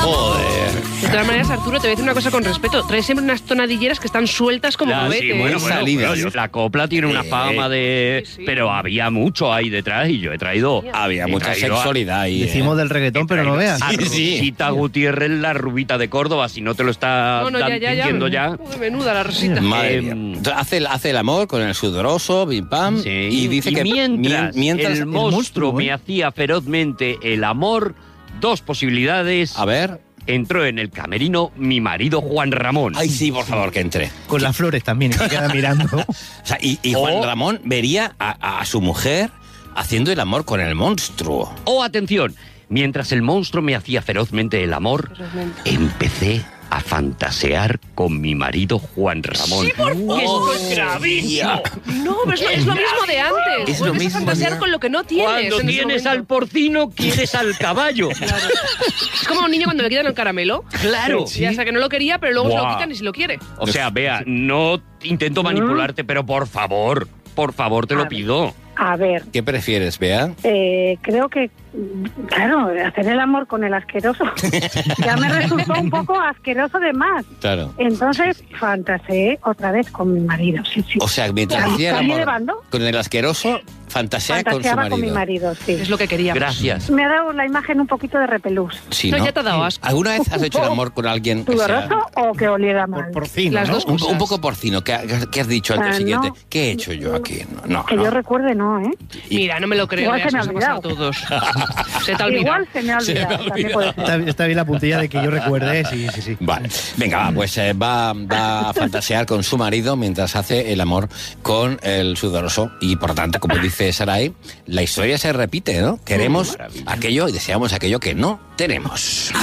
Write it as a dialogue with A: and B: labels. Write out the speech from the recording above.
A: Joder.
B: De todas maneras, Arturo, te voy a decir una cosa con respeto. Traes siempre unas tonadilleras que están sueltas como cohetes.
C: Sí, bueno, la copla tiene una fama de...
B: Sí.
C: Pero había mucho ahí detrás y yo he traído...
A: Había mucha sexualidad ahí.
D: Decimos del reggaetón, pero no veas.
C: A Rosita Gutiérrez, la rubita de Córdoba, si no te lo está diciendo ya.
B: Uy, menuda la Rosita.
A: Madre mía. Entonces, hace el amor con el sudoroso, bim pam,
C: Sí.
A: y dice que
C: mientras el monstruo
D: ¿eh?
C: me hacía ferozmente el amor, dos posibilidades.
A: A ver.
C: Entró en el camerino mi marido Juan Ramón.
A: Ay, sí, por favor, que entre.
D: Con las flores también, y se queda mirando.
A: O sea, y Juan Ramón vería a su mujer haciendo el amor con el monstruo.
C: Oh, atención, mientras el monstruo me hacía ferozmente el amor, empecé a fantasear con mi marido Juan Ramón.
B: Sí, por favor.
C: ¡Esto es gravísimo!
B: No, pero es lo mismo de antes.
A: Es lo
B: Vuelves
A: mismo
B: a fantasear
A: de-
B: con lo que no tienes.
C: Cuando
B: en ese
C: tienes
B: momento.
C: al porcino, quieres al caballo.
B: Es como un niño cuando le quitan el caramelo.
C: Claro.
B: Y hasta que no lo quería, pero luego se lo
C: Buah.
B: quitan y si lo quiere.
C: O sea, Bea, no intento manipularte, pero por favor, te lo pido.
E: A ver,
A: ¿Qué prefieres, Bea?
E: creo que, claro, hacer el amor con el asqueroso ya me resultó un poco asqueroso de más.
A: Claro.
E: Entonces fantaseé otra vez con mi marido. Sí, sí.
A: O sea, mientras hacía el
E: ¿Cambié de
A: amor
E: bando?
A: con el asqueroso, fantaseaba
E: Fantaseaba con mi
A: marido.
E: marido, sí.
B: Es lo que queríamos.
C: Gracias.
E: Me ha dado la imagen un poquito de repelús.
A: Sí,
B: No,
A: ¿no?
B: ya te ha dado asco.
A: ¿Alguna vez has hecho el amor con alguien que sea
E: ¿Sudoroso o que oliera mal?
D: Porcino,
B: Las
D: ¿no?
B: dos
A: un poco porcino? ¿Qué has dicho al día
E: Ah,
A: siguiente?
E: no.
A: ¿Qué he hecho yo aquí? No,
E: Que yo recuerde, no, ¿eh?
B: Mira, no me lo creo.
E: Igual
B: Bea,
E: se me ha
B: nos ha pasado a
E: olvidado.
B: todos. Se te ha olvidado.
E: Igual se me ha olvidado. También puede ser.
D: Está bien la puntilla de que yo recuerde, sí.
A: Vale, venga, va, pues va a fantasear con su marido mientras hace el amor con el sudoroso y por tanto, como dice Sarai, la historia se repite, ¿no? Queremos aquello y deseamos aquello que no tenemos.